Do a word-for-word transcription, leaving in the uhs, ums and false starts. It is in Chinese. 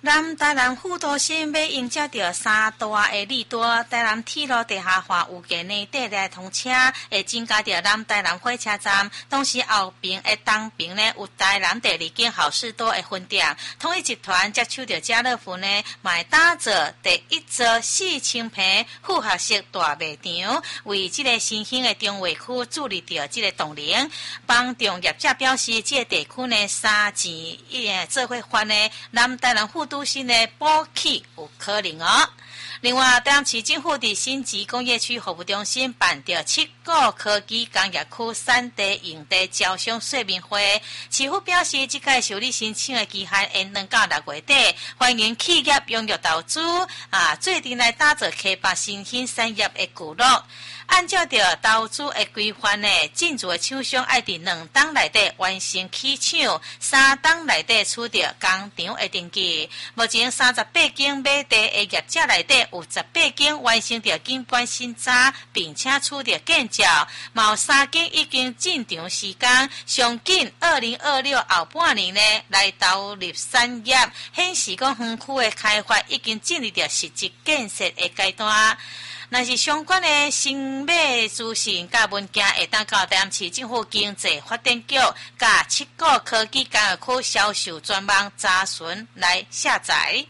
南台南副都心要迎接到三大的利多，台南铁路地下化有计年底来通车，会增加到南台南火车站，同时后边的东边呢有台南第二间好事多的分店，统一集团接手到家乐福呢，卖打造第一座四千平复合式大卖场，为这个新兴的中卫区助力到这个动能，帮助业者表示，这个地区呢三钱一做伙翻呢，南台南副都心的补起有可能哦。另外，台南市政府伫新集工业区服务中心办着七个科技工业区三 D 用地招商说明会，市府表示，这届受理申请的期限延长到六月底，欢迎企业踊跃投资，啊，做阵来打造开发新兴产业的聚落。按照着投资的规范呢，进驻的厂商要伫两档内底完成起厂，三档内底取得工厂的登记。目前三十八间买地的业者内底，有十八间完成着景观审查，并且取得建照，嘛有三间已经进场时间，上紧二零二六后半年呢来投入产业，显示讲园区的开发已经进入着实质建设的阶段。若是相关的新买资讯甲文件，会当到台南市政府经济发展局甲七个科技工业区销售专网查询来下载。